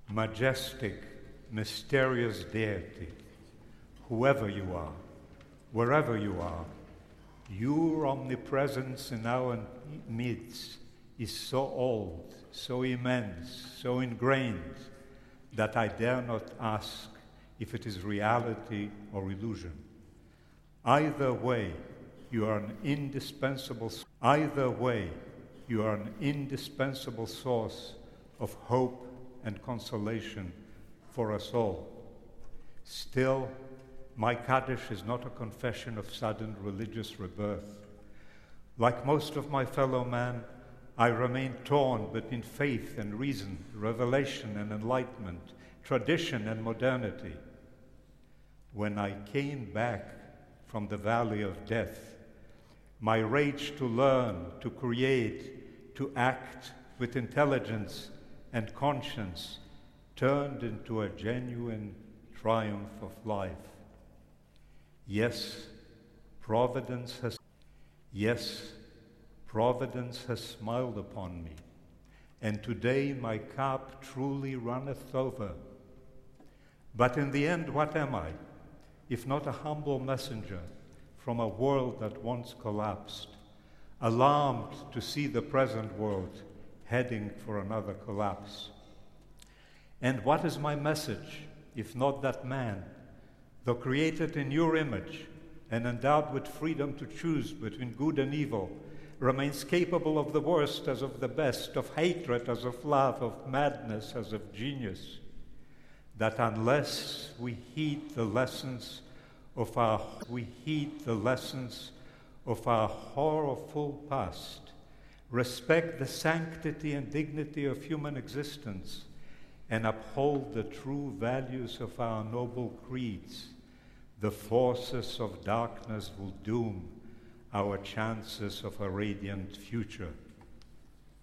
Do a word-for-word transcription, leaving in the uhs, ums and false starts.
majestic, mysterious deity, whoever you are, wherever you are, your omnipresence in our midst is so old, so immense, so ingrained, that I dare not ask if it is reality or illusion. Either way, you are an indispensable, either way, you are an indispensable source of hope and consolation for us all. Still, my Kaddish is not a confession of sudden religious rebirth. Like most of my fellow man, I remain torn between faith and reason, revelation and enlightenment, tradition and modernity. When I came back from the valley of death, my rage to learn, to create, to act with intelligence and conscience turned into a genuine triumph of life. Yes, Providence has, yes, Providence has smiled upon me, and today my cup truly runneth over. But in the end, what am I, if not a humble messenger from a world that once collapsed, alarmed to see the present world heading for another collapse? And what is my message, if not that man, though created in your image and endowed with freedom to choose between good and evil, remains capable of the worst as of the best, of hatred as of love, of madness as of genius, that unless we heed the lessons of our we heed the lessons of our horrorful past, respect the sanctity and dignity of human existence, and uphold the true values of our noble creeds, the forces of darkness will doom our chances of a radiant future.